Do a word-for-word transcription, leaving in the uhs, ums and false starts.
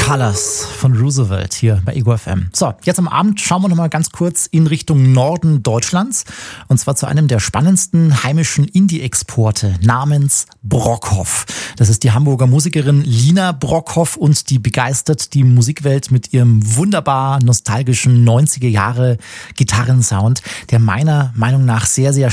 Colors von Roosevelt hier bei Ego F M. So, jetzt am Abend schauen wir noch mal ganz kurz in Richtung Norden Deutschlands. Und zwar zu einem der spannendsten heimischen Indie-Exporte namens Brockhoff. Das ist die Hamburger Musikerin Lina Brockhoff und die begeistert die Musikwelt mit ihrem wunderbar nostalgischen neunziger Jahre Gitarrensound, der meiner Meinung nach sehr, sehr